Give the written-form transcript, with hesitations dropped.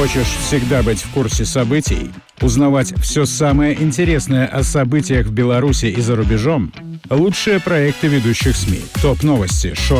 Хочешь всегда быть в курсе событий? Узнавать все самое интересное о событиях в Беларуси и за рубежом? Лучшие проекты ведущих СМИ, топ-новости, шоу